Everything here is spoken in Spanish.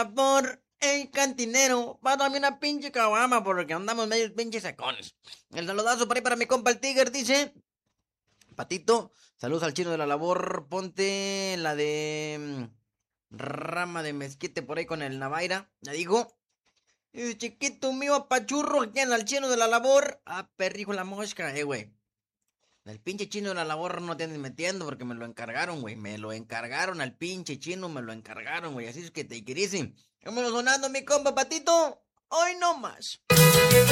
favor, el cantinero, pásame una pinche caguama porque andamos medio pinches sacones. El saludazo por ahí para mi compa el Tiger, dice... Patito, saludos al chino de la labor, ponte la de rama de mezquite por ahí con el Navaira, ya digo. Y chiquito mío apachurro, aquí anda el chino de la labor. Ah, perrijo la mosca, güey. El pinche chino de la labor no te andes metiendo porque me lo encargaron, güey. Me lo encargaron al pinche chino, me lo encargaron, güey. Así es que te querís. Vámonos sonando, mi compa Patito. Hoy no más.